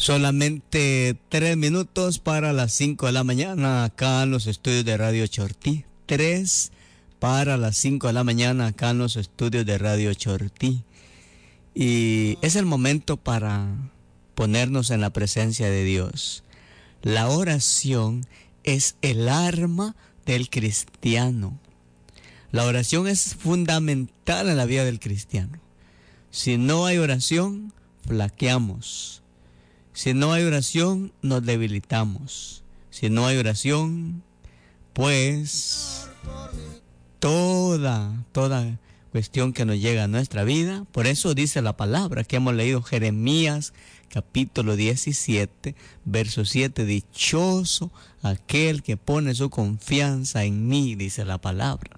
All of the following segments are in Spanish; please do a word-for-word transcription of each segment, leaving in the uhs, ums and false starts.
Solamente tres minutos para las cinco de la mañana acá en los estudios de Radio Chortí. Tres para las cinco de la mañana acá en los estudios de Radio Chortí. Y es el momento para ponernos en la presencia de Dios. La oración es el arma del cristiano. La oración es fundamental en la vida del cristiano. Si no hay oración, flaqueamos. Si no hay oración, nos debilitamos. Si no hay oración, pues toda, toda cuestión que nos llega a nuestra vida. Por eso dice la palabra que hemos leído, Jeremías capítulo diecisiete, verso siete. Dichoso aquel que pone su confianza en mí, dice la palabra.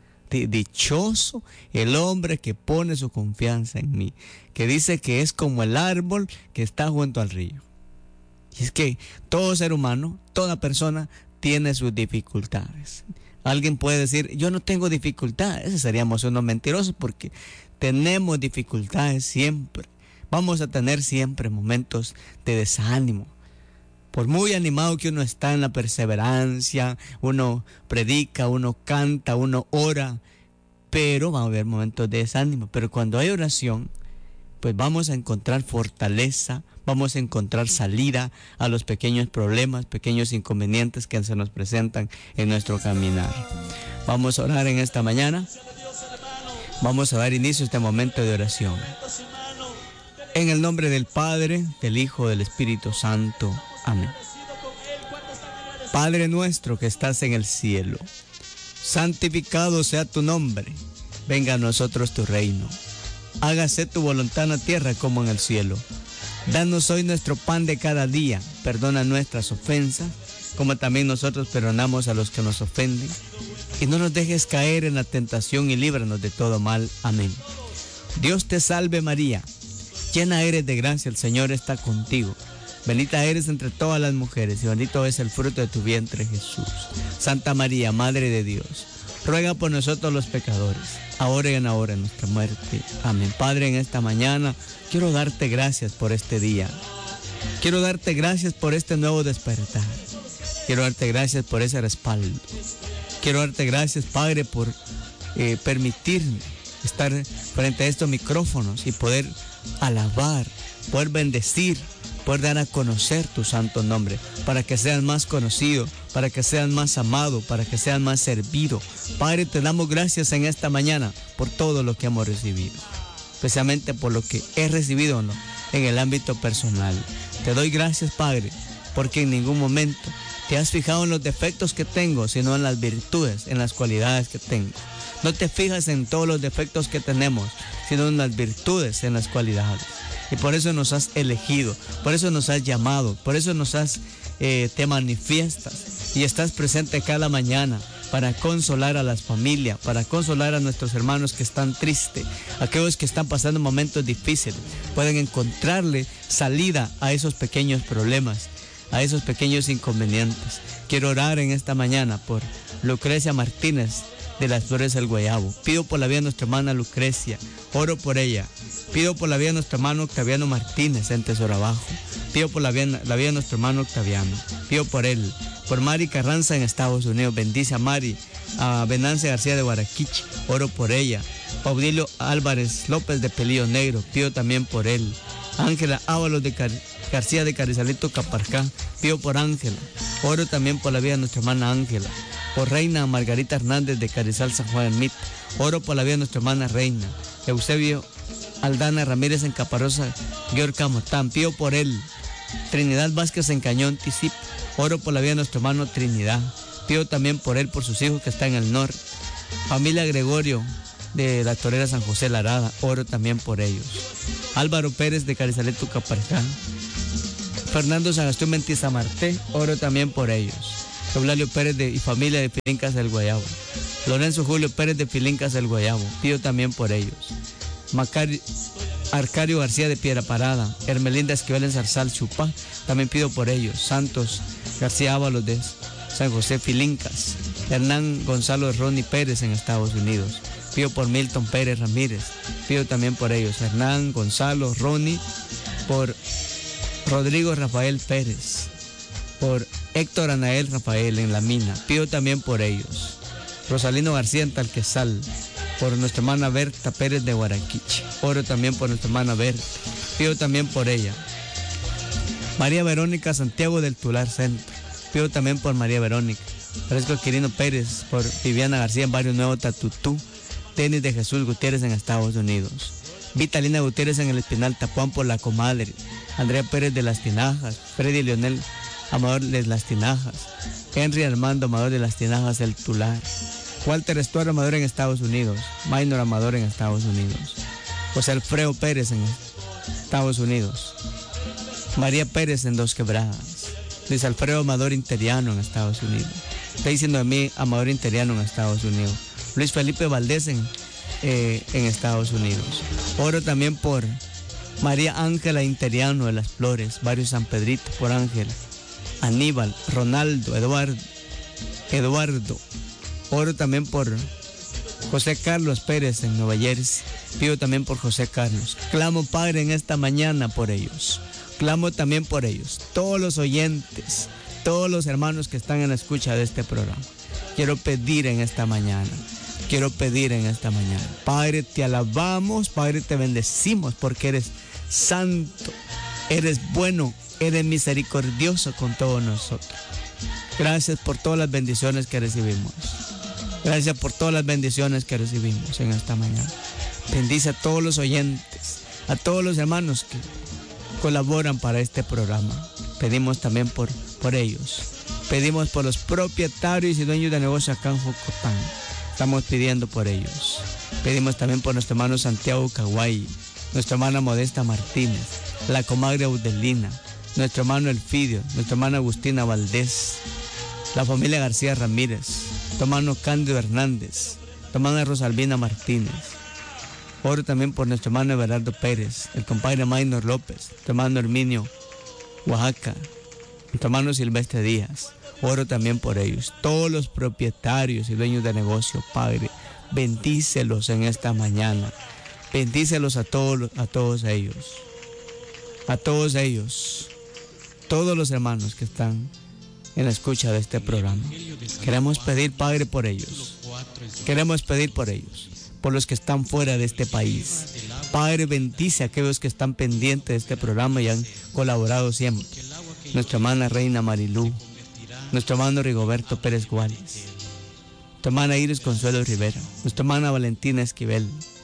Dichoso el hombre que pone su confianza en mí, que dice que es como el árbol que está junto al río. Y es que todo ser humano, toda persona tiene sus dificultades. Alguien puede decir, yo no tengo dificultades. Seríamos unos mentirosos, porque tenemos dificultades siempre. Vamos a tener siempre momentos de desánimo. Por muy animado que uno está en la perseverancia, uno predica, uno canta, uno ora, pero va a haber momentos de desánimo. Pero cuando hay oración, pues vamos a encontrar fortaleza, vamos a encontrar salida a los pequeños problemas, pequeños inconvenientes que se nos presentan en nuestro caminar. Vamos a orar en esta mañana, vamos a dar inicio a este momento de oración. En el nombre del Padre, del Hijo, del Espíritu Santo. Amén. Padre nuestro que estás en el cielo, santificado sea tu nombre. Venga a nosotros tu reino. Hágase tu voluntad en la tierra como en el cielo. Danos hoy nuestro pan de cada día. Perdona nuestras ofensas, como también nosotros perdonamos a los que nos ofenden. Y no nos dejes caer en la tentación y líbranos de todo mal. Amén. Dios te salve María, llena eres de gracia, el Señor está contigo. Bendita eres entre todas las mujeres y bendito es el fruto de tu vientre, Jesús. Santa María, Madre de Dios, ruega por nosotros los pecadores, ahora y en la hora de nuestra muerte. Amén. Padre, en esta mañana quiero darte gracias por este día. Quiero darte gracias por este nuevo despertar. Quiero darte gracias por ese respaldo. Quiero darte gracias, Padre, por eh, permitirme estar frente a estos micrófonos y poder alabar, poder bendecir, poder dar a conocer tu santo nombre, para que seas más conocido, para que seas más amado, para que seas más servido. Padre, te damos gracias en esta mañana por todo lo que hemos recibido, especialmente por lo que he recibido, ¿no?, en el ámbito personal. Te doy gracias, Padre, porque en ningún momento te has fijado en los defectos que tengo, sino en las virtudes, en las cualidades que tengo. No te fijas en todos los defectos que tenemos, sino en las virtudes, en las cualidades. Y por eso nos has elegido, por eso nos has llamado, por eso nos has, eh, te manifiestas y estás presente cada mañana para consolar a las familias, para consolar a nuestros hermanos que están tristes, aquellos que están pasando momentos difíciles, pueden encontrarle salida a esos pequeños problemas, a esos pequeños inconvenientes. Quiero orar en esta mañana por Lucrecia Martínez de las Flores del Guayabo. Pido por la vida de nuestra hermana Lucrecia, oro por ella. Pido por la vida de nuestro hermano Octaviano Martínez en Tesoro Abajo. Pido por la vida, la vida de nuestro hermano Octaviano. Pido por él. Por Mari Carranza en Estados Unidos. Bendice a Mari. A Venancia García de Guaraquiche. Oro por ella. Paudilio Álvarez López de Pelillo Negro. Pido también por él. Ángela Ábalos de Car García de Carizalito Caparcá. Pido por Ángela. Oro también por la vida de nuestra hermana Ángela. Por Reina Margarita Hernández de Carizal San Juan Mit. Oro por la vida de nuestra hermana Reina. Eusebio Aldana Ramírez en Caparrosa, Georg Camotán. Pido por él. Trinidad Vázquez en Cañón Tisip. Oro por la vida de nuestro hermano Trinidad. Pido también por él, por sus hijos que están en el norte. Familia Gregorio de la Torera San José Larada. Oro también por ellos. Álvaro Pérez de Carizaleto Caparcán. Fernando Sagastún Mentizamarté. Oro también por ellos. Eulalio Pérez de, y familia de Filincas del Guayabo. Lorenzo Julio Pérez de Filincas del Guayabo. Pido también por ellos. Macario, Arcario García de Piedra Parada. Hermelinda Esquivel en Zarzal Chupá. También pido por ellos. Santos García Ábalos de San José Filincas. Hernán Gonzalo Ronnie Pérez en Estados Unidos. Pido por Milton Pérez Ramírez. Pido también por ellos. Hernán Gonzalo Ronnie. Por Rodrigo Rafael Pérez, por Héctor Anael Rafael en La Mina, pido también por ellos. Rosalino García en Talquezal, por nuestra hermana Berta Pérez de Guaraquiche, oro también por nuestra hermana Berta, pido también por ella. María Verónica Santiago del Tular Centro, pido también por María Verónica. Francisco Quirino Pérez, por Viviana García en Barrio Nuevo Tatutú. Denis de Jesús Gutiérrez en Estados Unidos. Vitalina Gutiérrez en el Espinal Tapuán por La Comadre. Andrea Pérez de Las Tinajas. Freddy Leonel Amador de Las Tinajas. Henry Armando Amador de Las Tinajas del Tular. Walter Estuardo Amador en Estados Unidos. Maynor Amador en Estados Unidos. José Alfredo Pérez en Estados Unidos. María Pérez en Dos Quebradas. Luis Alfredo Amador Interiano en Estados Unidos. Daisy Noemí Amador Interiano en Estados Unidos. Luis Felipe Valdés en, eh, en Estados Unidos. Oro también por María Ángela Interiano de Las Flores, Barrio San Pedrito, por Ángela. Aníbal, Ronaldo, Eduardo, Eduardo. Oro también por José Carlos Pérez en Nueva Jersey. Pido también por José Carlos. Clamo, Padre, en esta mañana por ellos. Clamo también por ellos, todos los oyentes, todos los hermanos que están en la escucha de este programa. Quiero pedir en esta mañana, quiero pedir en esta mañana. Padre, te alabamos, Padre, te bendecimos porque eres santo, eres bueno, eres misericordioso con todos nosotros. Gracias por todas las bendiciones que recibimos. Gracias por todas las bendiciones que recibimos en esta mañana. Bendice a todos los oyentes, a todos los hermanos que colaboran para este programa. Pedimos también por, por ellos. Pedimos por los propietarios y dueños de negocios acá en Jocotán. Estamos pidiendo por ellos. Pedimos también por nuestro hermano Santiago Caguay, nuestra hermana Modesta Martínez, la comadre Audelina, nuestro hermano Elfidio, nuestra hermana Agustina Valdés, la familia García Ramírez, tu hermano Cándido Hernández, tu hermana Rosalvina Martínez. Oro también por nuestro hermano Everardo Pérez, el compadre Maynor López, tu hermano Herminio Oaxaca, tu hermano Silvestre Díaz. Oro también por ellos, todos los propietarios y dueños de negocio, Padre, bendícelos en esta mañana, bendícelos a todos, a todos ellos, a todos ellos, todos los hermanos que están en la escucha de este programa. Queremos pedir, Padre, por ellos, queremos pedir por ellos, por los que están fuera de este país. Padre, bendice a aquellos que están pendientes de este programa y han colaborado siempre. Nuestra hermana Reina Marilú, nuestro hermano Rigoberto Pérez Guales, nuestra hermana Iris Consuelo Rivera, nuestra hermana Valentina Esquivel.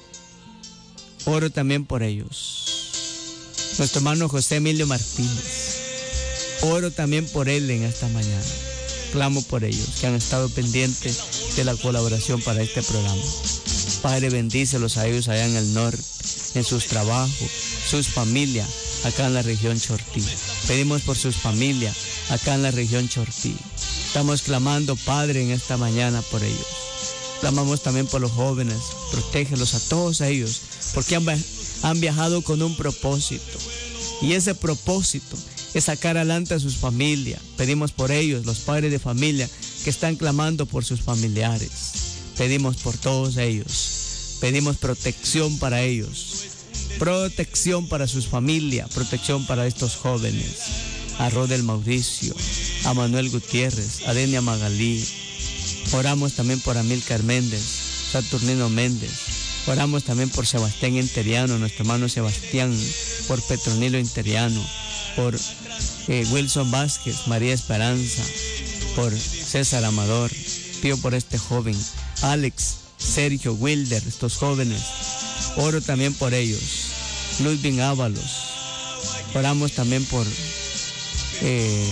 Oro también por ellos. Nuestro hermano José Emilio Martínez. Oro también por él en esta mañana. Clamo por ellos que han estado pendientes de la colaboración para este programa. Padre, bendícelos a ellos allá en el norte, en sus trabajos, sus familias, acá en la región Chortí. Pedimos por sus familias, acá en la región Chortí. Estamos clamando, Padre, en esta mañana por ellos. Clamamos también por los jóvenes, protégelos a todos ellos, porque han, han viajado con un propósito. Y ese propósito es sacar adelante a sus familias. Pedimos por ellos, los padres de familia que están clamando por sus familiares. Pedimos por todos ellos. Pedimos protección para ellos. Protección para sus familias. Protección para estos jóvenes. A Rodel Mauricio, a Manuel Gutiérrez, a Denia Magalí. Oramos también por Amílcar Méndez, Saturnino Méndez. Oramos también por Sebastián Interiano, nuestro hermano Sebastián. Por Petronilo Interiano. Por eh, Wilson Vázquez, María Esperanza. Por César Amador. Pido por este joven. Alex, Sergio, Wilder, estos jóvenes. Oro también por ellos. Ludwig Ábalos. Oramos también por eh,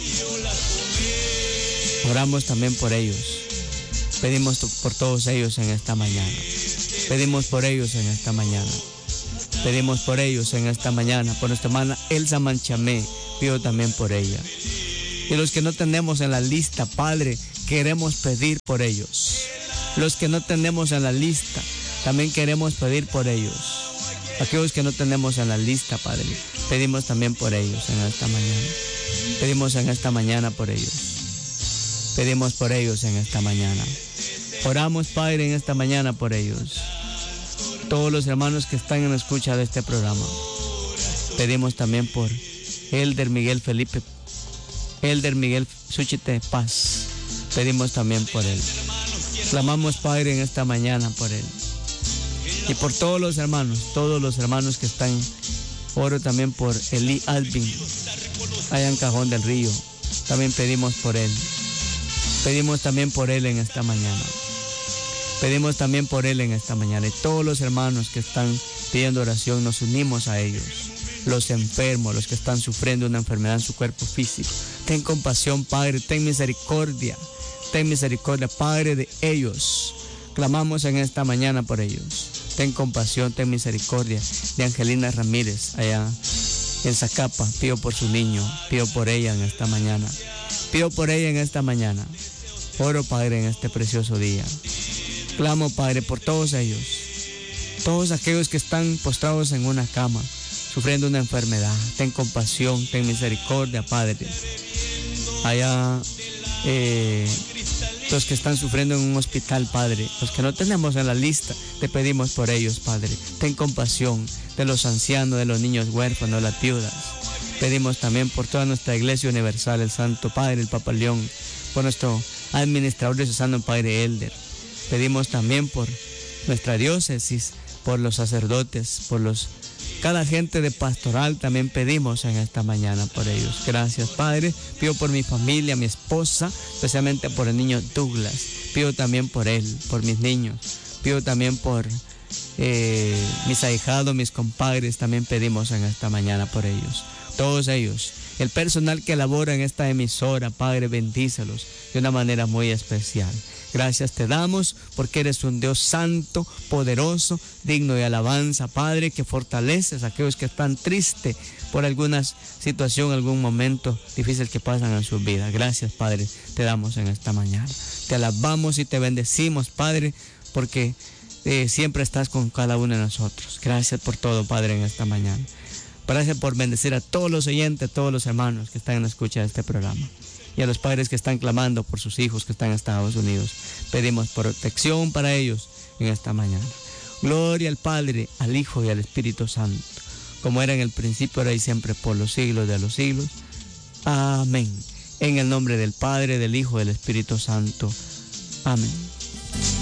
oramos también por ellos. Pedimos por todos ellos en esta mañana. Pedimos por ellos en esta mañana. Pedimos por ellos en esta mañana. Por nuestra hermana Elsa Manchamé, pido también por ella. Y los que no tenemos en la lista, Padre, queremos pedir por ellos. Los que no tenemos en la lista, también queremos pedir por ellos. Aquellos que no tenemos en la lista, Padre, pedimos también por ellos en esta mañana. Pedimos en esta mañana por ellos. Pedimos por ellos en esta mañana. Oramos, Padre, en esta mañana por ellos. Todos los hermanos que están en la escucha de este programa. Pedimos también por Elder Miguel Felipe, Elder Miguel Suchite Paz. Pedimos también por él. Clamamos, Padre, en esta mañana por él. Y por todos los hermanos, todos los hermanos que están. Oro también por Eli Alvin, allá en Cajón del Río. También pedimos por él. Pedimos también por él en esta mañana. Pedimos también por él en esta mañana. Y todos los hermanos que están pidiendo oración, nos unimos a ellos. Los enfermos, los que están sufriendo una enfermedad en su cuerpo físico. Ten compasión, Padre, ten misericordia. Ten misericordia, Padre, de ellos. Clamamos en esta mañana por ellos. Ten compasión, ten misericordia de Angelina Ramírez, allá en Zacapa. Pido por su niño, pido por ella en esta mañana. Pido por ella en esta mañana. Oro, Padre, en este precioso día. Clamo, Padre, por todos ellos. Todos aquellos que están postrados en una cama, sufriendo una enfermedad. Ten compasión, ten misericordia, Padre. Allá, eh... los que están sufriendo en un hospital, Padre, los que no tenemos en la lista, te pedimos por ellos, Padre. Ten compasión de los ancianos, de los niños huérfanos, las viudas. Pedimos también por toda nuestra Iglesia Universal, el Santo Padre, el Papa León, por nuestro administrador diocesano, Padre Elder. Pedimos también por nuestra diócesis, por los sacerdotes, por los cada gente de pastoral. También pedimos en esta mañana por ellos. Gracias, Padre. Pido por mi familia, mi esposa, especialmente por el niño Douglas. Pido también por él, por mis niños. Pido también por eh, mis ahijados, mis compadres. También pedimos en esta mañana por ellos. Todos ellos. El personal que labora en esta emisora, Padre, bendícelos de una manera muy especial. Gracias te damos porque eres un Dios santo, poderoso, digno de alabanza, Padre, que fortaleces a aquellos que están tristes por alguna situación, algún momento difícil que pasan en sus vidas. Gracias, Padre, te damos en esta mañana. Te alabamos y te bendecimos, Padre, porque eh, siempre estás con cada uno de nosotros. Gracias por todo, Padre, en esta mañana. Gracias por bendecir a todos los oyentes, a todos los hermanos que están en la escucha de este programa. Y a los padres que están clamando por sus hijos que están en Estados Unidos. Pedimos protección para ellos en esta mañana. Gloria al Padre, al Hijo y al Espíritu Santo, como era en el principio, ahora y siempre, por los siglos de los siglos. Amén. En el nombre del Padre, del Hijo y del Espíritu Santo. Amén.